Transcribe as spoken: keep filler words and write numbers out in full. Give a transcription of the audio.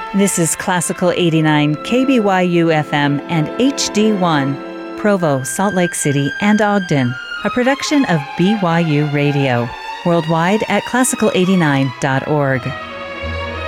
This is Classical eighty-nine, K B Y U F M and H D one, Provo, Salt Lake City, and Ogden, a production of B Y U Radio, worldwide at classical eighty-nine dot org.